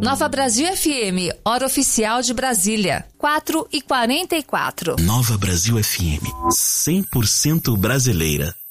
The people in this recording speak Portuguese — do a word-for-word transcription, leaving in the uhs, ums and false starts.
Nova Brasil F M, hora oficial de Brasília, quatro e quarenta e quatro. Nova Brasil F M, cem por cento brasileira.